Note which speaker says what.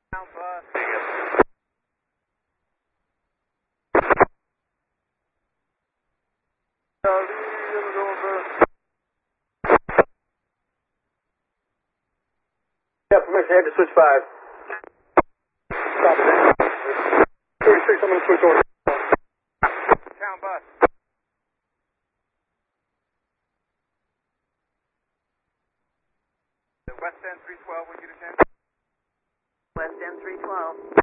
Speaker 1: Down bus.
Speaker 2: Yeah, permission, head to switch 5. Stop it. 36, I'm going to switch order.
Speaker 1: Town bus. West End 312, would you attend?
Speaker 3: West End 312.